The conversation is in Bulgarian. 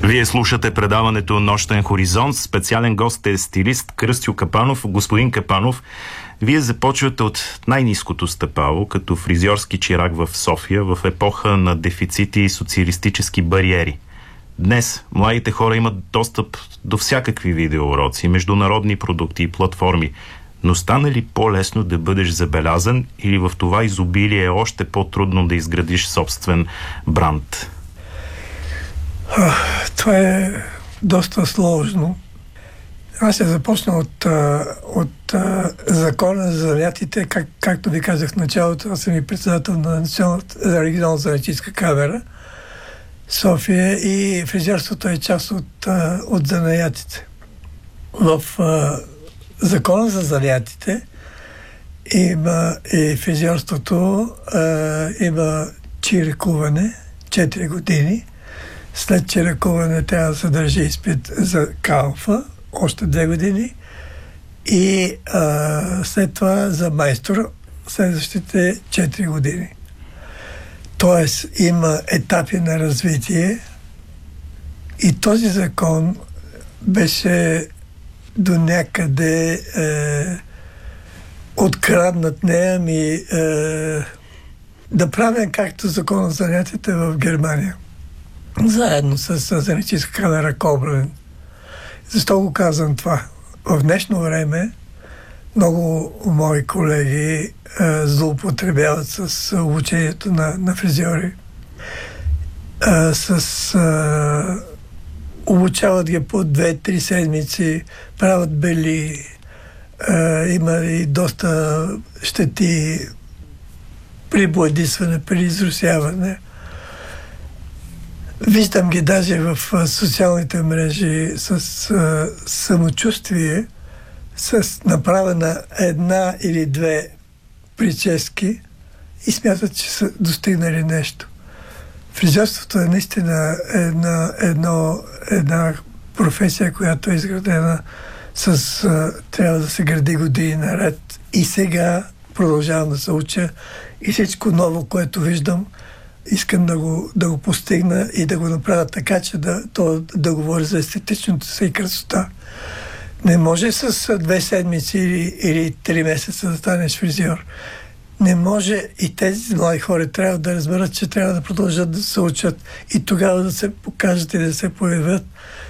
Вие слушате предаването Нощен хоризонт. Специален гост е стилист Кръстю Капанов. Господин Капанов, вие започвате от най-ниското стъпало, като фризьорски чирак в София, в епоха на дефицити и социалистически бариери. Днес младите хора имат достъп до всякакви видеоуроци, международни продукти и платформи. Но стана ли по-лесно да бъдеш забелязан или в това изобилие е още по-трудно да изградиш собствен бранд? Това е доста сложно. Аз ще започна от закона за занятите. Както ви казах в началото, аз съм и председател на Националната регионална занаятчийска камера София и фризерството е част от занаятите. В закона за занятите има и фризерството има чиракуване 4 години. След чиракуване трябва да се държи изпит за калфа още 2 години и след това за майстор следващите 4 години. Тоест има етапи на развитие и този закон беше до някъде откраднат да правим както закон за занятите в Германия. Заедно с занаятчийска камера Кобленц. Защо го казвам това? В днешно време много мои колеги злоупотребяват с обучението на фризьори. Обучават ги по 2-3 седмици, правят бели, има и доста щети при бладисване, при изрусяване. Виждам ги даже в социалните мрежи с самочувствие, с направена 1 или 2 прически и смятат, че са достигнали нещо. Фризерството е наистина една професия, която е изградена трябва да се гради години наред. И сега продължавам да се уча и всичко ново, което виждам, искам да го постигна и да го направя така, че да говори за естетичното си и красота. Не може с 2 седмици или 3 месеца да станеш фризьор. Не може и тези млади хора трябва да разберат, че трябва да продължат да се учат и тогава да се покажат и да се появят